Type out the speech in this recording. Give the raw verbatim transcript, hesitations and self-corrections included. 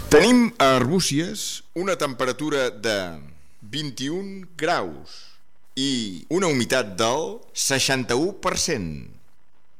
Tenim a Arbúcies una temperatura de vint-i-un graus i una humitat del seixanta-u per cent.